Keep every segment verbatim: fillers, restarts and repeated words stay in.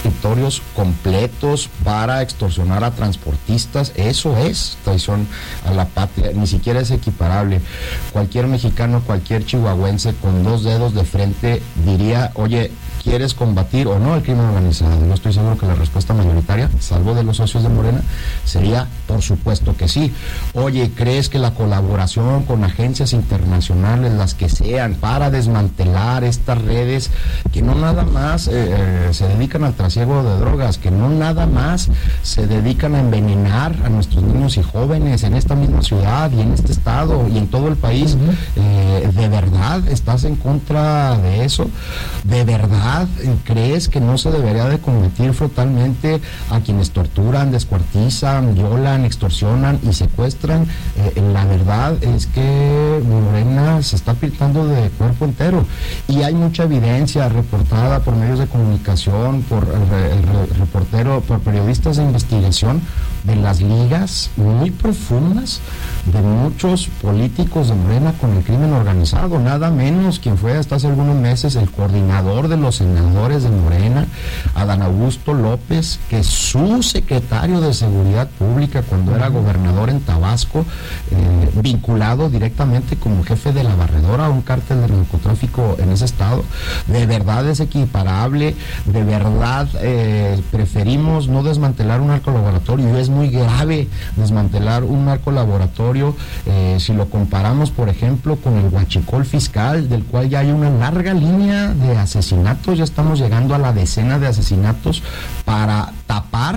escritorios completos para extorsionar a transportistas. Eso es traición a la patria, ni siquiera es equiparable. Cualquier mexicano, cualquier chihuahuense con dos dedos de frente diría, oye, ¿quieres combatir o no el crimen organizado? Yo estoy seguro que la respuesta mayoritaria, salvo de los socios de Morena, sería por supuesto que sí. Oye, ¿crees que la colaboración con agencias internacionales, las que sean, para desmantelar estas redes que no nada más eh, eh, se dedican al trasiego de drogas, que no nada más se dedican a envenenar a nuestros niños y jóvenes en esta misma ciudad y en este estado y en todo el país? Uh-huh. eh, ¿De verdad estás en contra de eso? ¿De verdad crees que no se debería de combatir frontalmente a quienes torturan, descuartizan, violan, extorsionan y secuestran? Eh, la verdad es que Morena se está pintando de cuerpo entero y hay mucha evidencia reportada por medios de comunicación, por el, el reportero, por periodistas de investigación, de las ligas muy profundas de muchos políticos de Morena con el crimen organizado, nada menos quien fue hasta hace algunos meses el coordinador de los senadores de Morena, Adán Augusto López, que su secretario de Seguridad Pública cuando era gobernador en Tabasco, eh, vinculado directamente como jefe de la barredora a un cártel de narcotráfico en ese estado. De verdad es equiparable, de verdad eh, preferimos no desmantelar un narcolaboratorio. Es muy grave desmantelar un narcolaboratorio eh, si lo comparamos, por ejemplo, con el huachicol fiscal, del cual ya hay una larga línea de asesinatos. Ya estamos llegando a la decena de asesinatos para tapar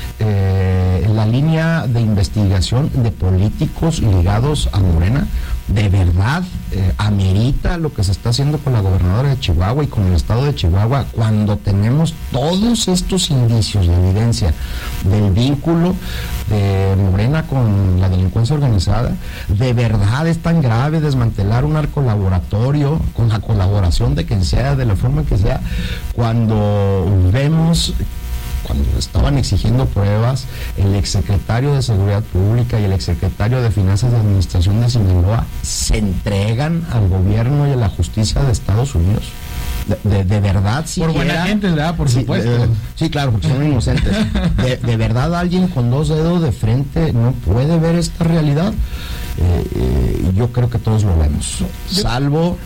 eh, la línea de investigación de políticos ligados a Morena. De verdad eh, amerita lo que se está haciendo con la gobernadora de Chihuahua y con el estado de Chihuahua, cuando tenemos todos estos indicios de evidencia del vínculo de Morena con la delincuencia organizada. De verdad es tan grave desmantelar un narcolaboratorio con la colaboración de quien sea, de la forma que sea, cuando vemos, cuando estaban exigiendo pruebas, el exsecretario de Seguridad Pública y el exsecretario de Finanzas de Administración de Sinaloa se entregan al gobierno y a la justicia de Estados Unidos. De, de, de verdad, si por buena gente, ¿verdad? Por sí, supuesto. De, sí, claro, porque son inocentes. De, de verdad, alguien con dos dedos de frente no puede ver esta realidad. Eh, eh, yo creo que todos lo vemos, salvo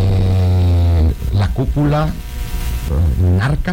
eh, la cúpula eh, narca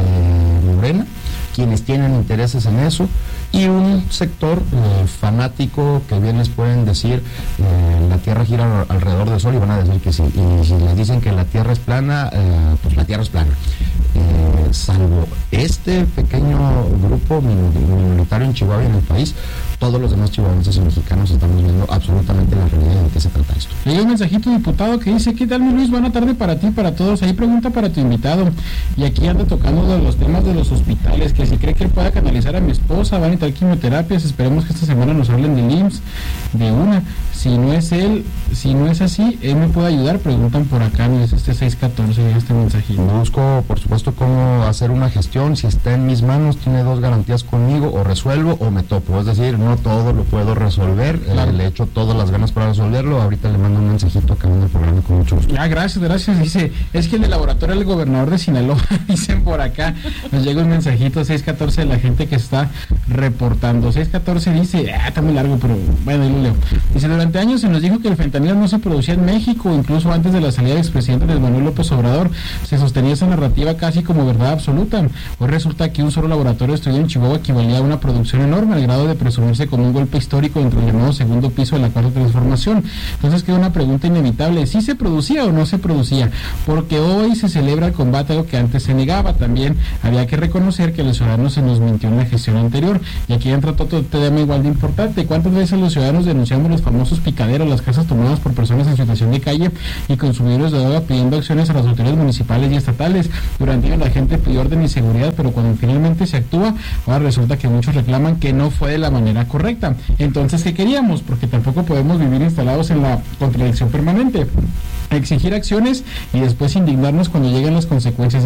de Morena, quienes tienen intereses en eso, y un sector eh, fanático que bien les pueden decir eh, la Tierra gira alrededor del Sol y van a decir que sí, y si les dicen que la Tierra es plana, eh, pues la Tierra es plana. Eh, salvo este pequeño grupo minoritario en Chihuahua y en el país, todos los demás chihuahuenses y mexicanos estamos viendo absolutamente la realidad de qué se trata esto. Leí un mensajito, diputado, que dice: ¿qué tal, mi Luis? Buena tarde para ti, para todos. Ahí pregunta para tu invitado. Y aquí anda tocando de los temas de los hospitales, que si cree que él pueda canalizar a mi esposa, van a necesitar quimioterapias. Esperemos que esta semana nos hablen del I M S S de una. Si no es él, si no es así, él me puede ayudar. Preguntan por acá, es este seis catorce, este mensajito. Busco, por supuesto, cómo hacer una gestión. Si está en mis manos, tiene dos garantías conmigo: o resuelvo o me topo. Es decir, no todo lo puedo resolver, claro. eh, le echo todas las ganas para resolverlo. Ahorita le mando un mensajito acá en el programa con mucho gusto. Ah, gracias, gracias. Dice, es que el de laboratorio del gobernador de Sinaloa, dicen por acá, nos llega un mensajito seis catorce de la gente que está reportando. seis catorce dice, ah, está muy largo, pero bueno, ahí lo leo. Dice, durante años se nos dijo que el fentanilo no se producía en México, incluso antes de la salida del expresidente Andrés Manuel López Obrador, se sostenía esa narrativa casi como verdad absoluta. Hoy resulta que un solo laboratorio estudiado en Chihuahua equivalía a una producción enorme, al grado de presumirse como un golpe histórico dentro del llamado segundo piso de la cuarta transformación. Entonces queda una pregunta inevitable: ¿sí se producía o no se producía? Porque hoy se celebra el combate a lo que antes se negaba. También había que reconocer que a los ciudadanos se nos mintió en la gestión anterior, y aquí entra otro tema igual de importante. ¿Cuántas veces los ciudadanos denunciamos los famosos picaderos, las casas tomadas por personas en situación de calle y consumidores de droga, pidiendo acciones a las autoridades municipales y estatales? Durante años la gente pidió orden y seguridad, pero cuando finalmente se actúa, ahora resulta que muchos reclaman que no fue de la manera correcta. Entonces, ¿qué queríamos? Porque tampoco podemos vivir instalados en la contradicción permanente. Exigir acciones y después indignarnos cuando lleguen las consecuencias.